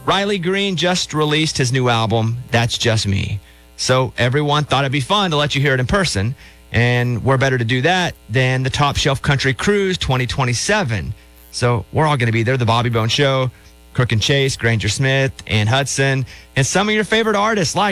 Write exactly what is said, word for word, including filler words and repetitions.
Riley Green just released his new album, That's Just Me. So everyone thought it'd be fun to let you hear it in person. And we're better to do that than the Top Shelf Country Cruise twenty twenty-seven. So we're all going to be there. The Bobby Bone Show, Crook and Chase, Granger Smith, Ann Hudson, and some of your favorite artists like